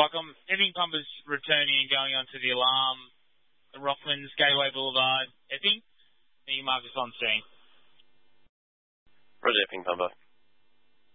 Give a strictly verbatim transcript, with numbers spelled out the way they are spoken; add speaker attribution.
Speaker 1: Like, I'm Epping Pumpers returning and going on to the Alarm, the Rocklands, Gateway Boulevard, Epping. Thank you, Marcus, on scene.
Speaker 2: Roger, Epping Pumper.